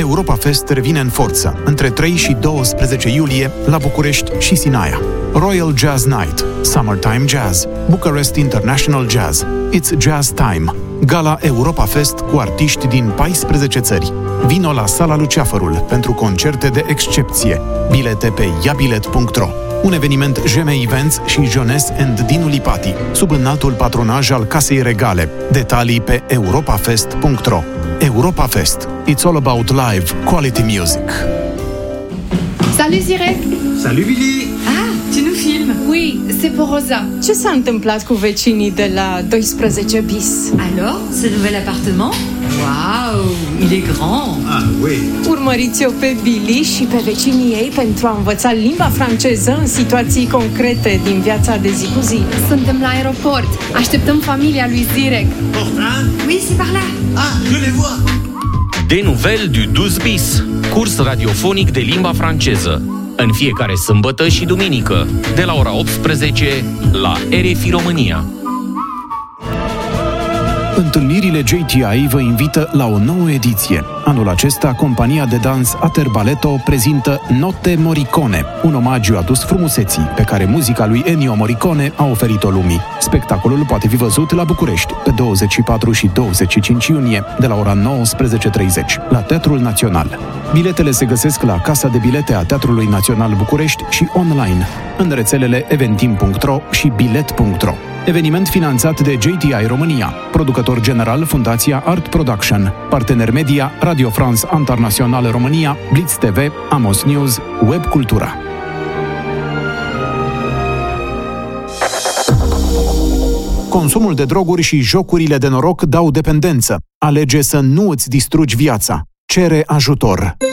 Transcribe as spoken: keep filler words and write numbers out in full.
Europa Fest revine în forță, între trei și douăsprezece iulie, la București și Sinaia. Royal Jazz Night, Summertime Jazz, Bucharest International Jazz, It's Jazz Time, Gala Europa Fest cu artiști din paisprezece țări. Vino la Sala Luceafărul pentru concerte de excepție. Bilete pe iabilet punct ro. Un eveniment J M Events și Jones and Dinu Lipati, sub înaltul patronaj al Casei Regale. Detalii pe europa fest punct ro. Europa Fest. It's all about live, quality music. Salut Zirek! Salut Billy! Ah, tu nous filmes? Oui, c'est pour Rosa. Ce s-a întâmplat cu vecinii de la doisprezece bis? Alors, ce nouvel appartement? Waouh, il est grand! Ah, oui! Urmăriți-o pe Billy și pe vecinii ei pentru a învăța limba franceză în situații concrete din viața de zi cu zi. Suntem la aeroport. Așteptăm familia lui Zirek. Portin? Oui, c'est par là. Ah, je les vois! Des Nouvelles du douze bis, curs radiofonic de limba franceză. În fiecare sâmbătă și duminică, de la ora optsprezece, la R F I România. Întâlnirile J T I vă invită la o nouă ediție. Anul acesta, compania de dans Ater Balletto prezintă Notte Morricone, un omagiu adus frumuseții, pe care muzica lui Ennio Morricone a oferit-o lumii. Spectacolul poate fi văzut la București, pe douăzeci și patru și douăzeci și cinci iunie, de la ora nouăsprezece și treizeci, la Teatrul Național. Biletele se găsesc la Casa de Bilete a Teatrului Național București și online, în rețelele eventim punct ro și bilet punct ro. Eveniment finanțat de J T I România, producător general Fundația Art Production, partener media Radio France Internationale România, Blitz T V, Amos News, Web Cultura. Consumul de droguri și jocurile de noroc dau dependență. Alege să nu îți distrugi viața. Cere ajutor.